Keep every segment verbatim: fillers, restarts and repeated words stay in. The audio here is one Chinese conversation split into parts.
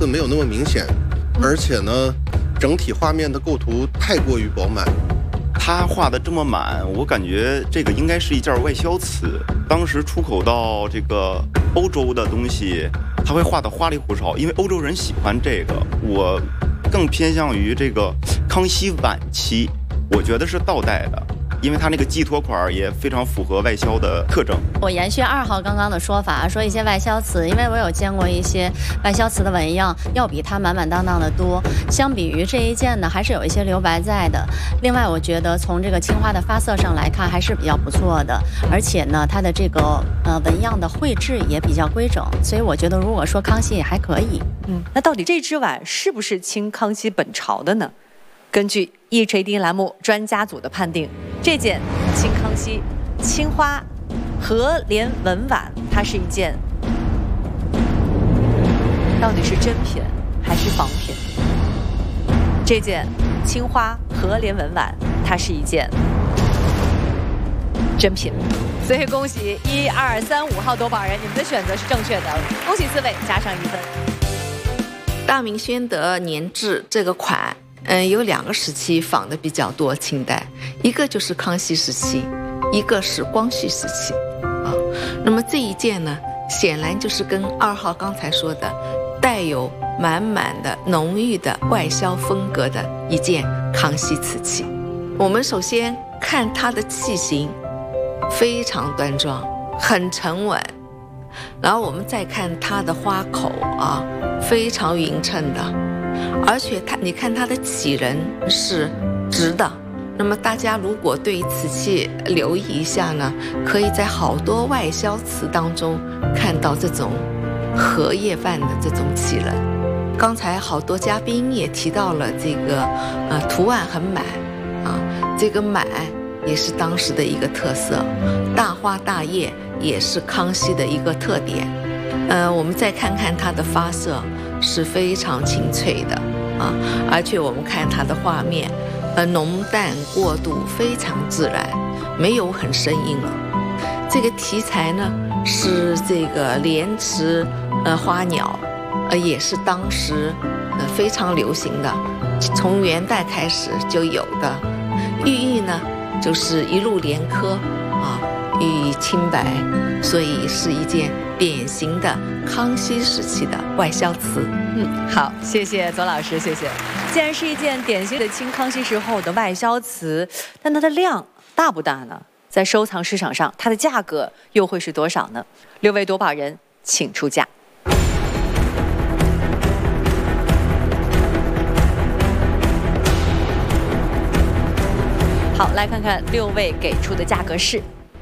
字没有那么明显，而且呢，整体画面的构图太过于饱满。 他画的这么满，我感觉这个应该是一件外销瓷。当时出口到这个欧洲的东西，他会画的花里胡哨，因为欧洲人喜欢这个。我更偏向于这个康熙晚期，我觉得是倒带的。因为它那个寄托款也非常符合外销的特征。 我延续二号刚刚的说法，说一些外销瓷，因为我有见过一些外销瓷的纹样，要比它满满当当的多。相比于这一件呢，还是有一些留白在的。另外，我觉得从这个青花的发色上来看，还是比较不错的，而且呢，它的这个呃纹样的绘制也比较规整，所以我觉得如果说康熙也还可以。 嗯，那到底这只碗是不是清康熙本朝的呢？根据一锤定栏目专家组的判定，这件清康熙青花和联纹碗，它是一件到底是真品还是仿品？这件青花和联纹碗，它是一件真品。所以恭喜一二三五号夺宝人，你们的选择是正确的，恭喜四位加上一分。 大明宣德年制这个款。嗯，有两个时期仿的比较多，清代，一个就是康熙时期，一个是光绪时期，啊，那么这一件呢，显然就是跟二号刚才说的，带有满满的浓郁的外销风格的一件康熙瓷器。我们首先看它的器型，非常端庄，很沉稳，然后我们再看它的花口啊，非常匀称的。而且它，你看它的起人是直的。那么大家如果对瓷器留意一下呢，可以在好多外销瓷当中看到这种荷叶瓣的这种起人。刚才好多嘉宾也提到了这个，呃，图案很满啊，这个满也是当时的一个特色，大花大叶也是康熙的一个特点。呃，我们再看看它的发色。是非常清脆的啊，而且我们看它的画面，呃，浓淡过渡非常自然，没有很生硬了。这个题材呢是这个莲池呃花鸟，呃也是当时呃非常流行的，从元代开始就有的。寓意呢就是一路连科啊，寓意清白，所以是一件典型的康熙时期的外销瓷。 嗯，好，谢谢左老师，谢谢。既然是一件典型的清康熙时候的外销瓷，但它的量大不大呢？在收藏市场上，它的价格又会是多少呢？六位夺宝人，请出价。好，来看看六位给出的价格是。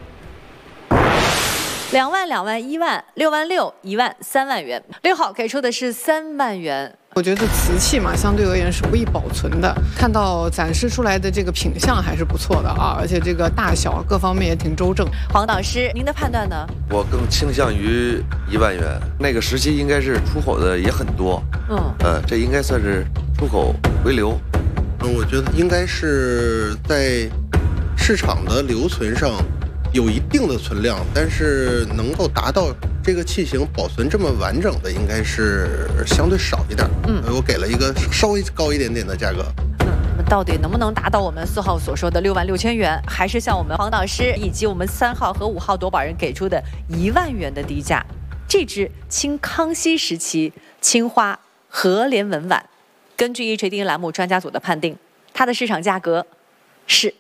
两万、两万、一万、六万六、一万、三万元。六号给出的是三万元。 我觉得瓷器嘛，相对而言是不易保存的。看到展示出来的这个品相还是不错的啊，而且这个大小各方面也挺周正。 黄导师，您的判断呢？ 我更倾向于一万元。那个时期应该是出口的也很多，嗯，呃，这应该算是出口回流。 嗯，我觉得应该是在市场的留存上。有一定的存量，但是能够达到这个器型保存这么完整的，应该是相对少一点。嗯，我给了一个稍微高一点点的价格。 嗯，那到底能不能达到我们四号所说的六万六千元，还是像我们黄导师以及我们三号和五号夺宝人给出的一万元的低价？这只清康熙时期青花和联纹碗，根据一锤定栏目专家组的判定，它的市场价格是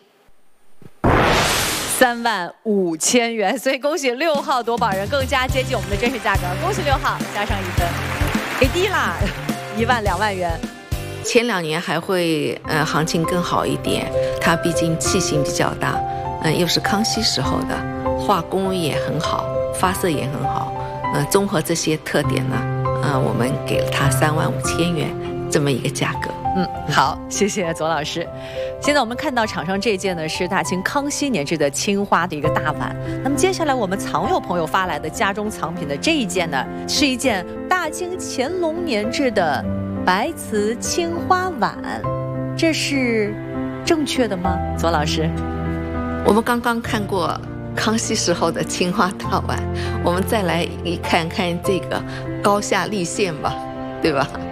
三万五千元，所以恭喜六号夺宝人更加接近我们的真实价格，恭喜六号加上一分，给低啦，一万两万元。 前两年还会呃行情更好一点，它毕竟器型比较大，嗯、呃、又是康熙时候的，画工也很好，发色也很好，呃综合这些特点呢，呃我们给了它三万五千元这么一个价格。 嗯，好，谢谢左老师。现在我们看到场上这件呢是大清康熙年制的青花的一个大碗。那么接下来我们藏友朋友发来的家中藏品的这一件呢，是一件大清乾隆年制的白瓷青花碗，这是正确的吗？左老师， 我们刚刚看过康熙时候的青花大碗，我们再来一看看这个高下立现吧，对吧？